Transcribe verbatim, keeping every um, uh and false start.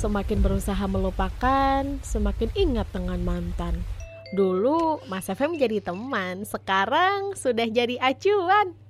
Semakin berusaha melupakan, semakin ingat dengan mantan. Dulu Mas F M jadi teman, sekarang sudah jadi acuan.